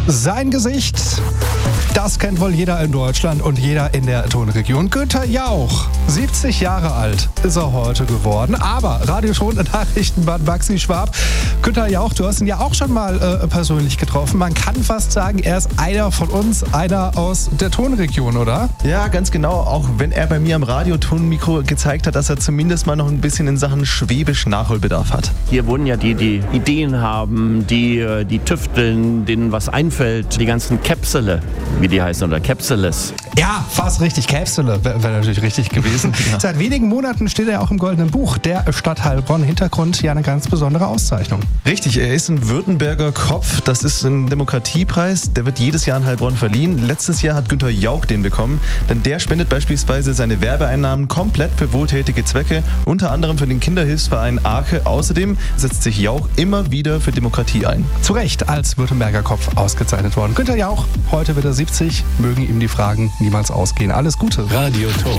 Sein Gesicht, das kennt wohl jeder in Deutschland und jeder in der Tonregion. Günther Jauch, 70 Jahre alt ist er heute geworden. Aber Radio-Schon-Nachrichtenmann Maxi Schwab. Günther Jauch, du hast ihn ja auch schon mal persönlich getroffen. Man kann fast sagen, er ist einer von uns, einer aus der Tonregion, oder? Ja, ganz genau. Auch wenn er bei mir am Radiotonmikro gezeigt hat, dass er zumindest mal noch ein bisschen in Sachen Schwäbisch Nachholbedarf hat. Hier wohnen ja die Ideen haben, die tüfteln, denen was einfällt. Die ganzen Käpsele, wie die heißen, oder Käpseles. Ja, fast richtig. Käpsele wäre natürlich richtig gewesen. Ja. Seit wenigen Monaten steht er auch im Goldenen Buch der Stadt Heilbronn. Hintergrund ja eine ganz besondere Auszeichnung. Richtig, er ist ein Württemberger Kopf. Das ist ein Demokratiepreis. Der wird jedes Jahr in Heilbronn verliehen. Letztes Jahr hat Günther Jauch den bekommen, denn der spendet beispielsweise seine Werbeeinnahmen komplett für wohltätige Zwecke, unter anderem für den Kinderhilfsverein Arche. Außerdem setzt sich Jauch immer wieder für Demokratie ein. Zu Recht als Württemberger Kopf ausgezeichnet worden. Günther Jauch, heute wird er 70. Mögen ihm die Fragen niemals ausgehen. Alles Gute. Radio Ton.